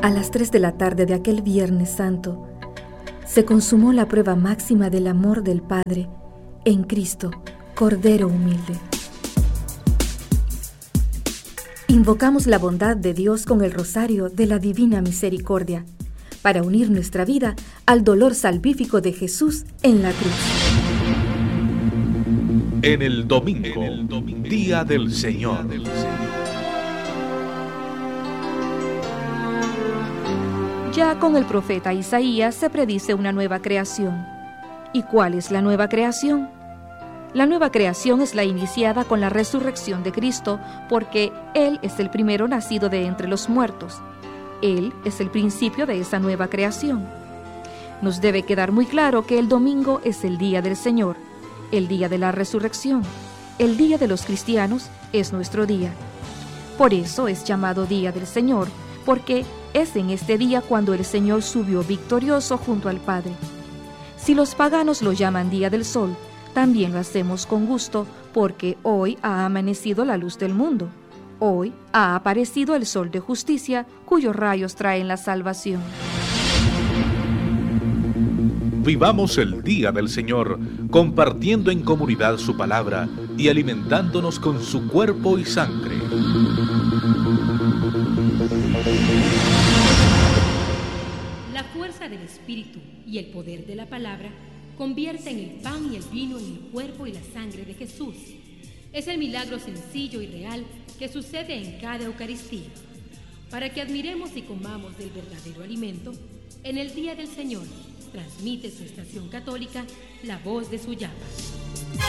A las 3 de la tarde de aquel Viernes Santo, se consumó la prueba máxima del amor del Padre en Cristo, Cordero humilde. Invocamos la bondad de Dios con el rosario de la Divina Misericordia para unir nuestra vida al dolor salvífico de Jesús en la cruz. En el domingo, Día del Señor. Ya con el profeta Isaías se predice una nueva creación. ¿Y cuál es la nueva creación? La nueva creación es la iniciada con la resurrección de Cristo, porque Él es el primero nacido de entre los muertos. Él es el principio de esa nueva creación. Nos debe quedar muy claro que el domingo es el día del Señor, el día de la resurrección. El día de los cristianos es nuestro día. Por eso es llamado Día del Señor, porque es en este día cuando el Señor subió victorioso junto al Padre. Si los paganos lo llaman Día del Sol, también lo hacemos con gusto, porque hoy ha amanecido la luz del mundo. Hoy ha aparecido el sol de justicia, cuyos rayos traen la salvación. Vivamos el Día del Señor, compartiendo en comunidad su palabra y alimentándonos con su cuerpo y sangre. La fuerza del Espíritu y el poder de la palabra convierten el pan y el vino en el cuerpo y la sangre de Jesús. Es el milagro sencillo y real que sucede en cada Eucaristía. Para que admiremos y comamos del verdadero alimento, en el Día del Señor transmite su estación católica la voz de su llama.